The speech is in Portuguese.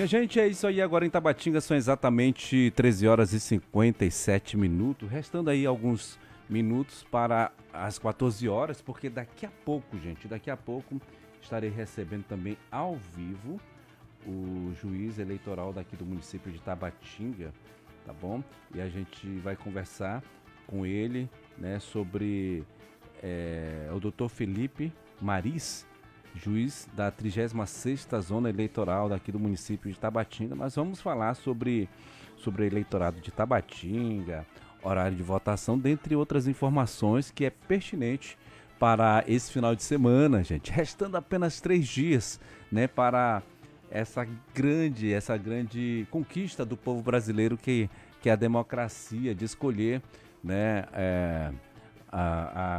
Minha gente, é isso aí. Agora em Tabatinga são exatamente 13 horas e 57 minutos. Restando aí alguns minutos para as 14 horas, porque daqui a pouco, gente, estarei recebendo também ao vivo o juiz eleitoral daqui do município de Tabatinga, tá bom? E a gente vai conversar com ele, né, sobre o doutor Felipe Maris, juiz da 36ª Zona Eleitoral daqui do município de Tabatinga. Nós vamos falar sobre o eleitorado de Tabatinga, horário de votação, dentre outras informações que é pertinente para esse final de semana, gente. Restando apenas 3 dias, né, para essa grande conquista do povo brasileiro que é a democracia de escolher, né,